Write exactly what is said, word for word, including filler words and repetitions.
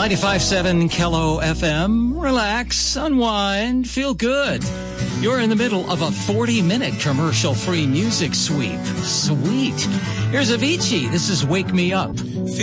ninety-five point seven Kello F M. Relax, unwind, feel good. You're in the middle of a forty-minute commercial-free music sweep. Sweet. Here's Avicii. This is Wake Me Up.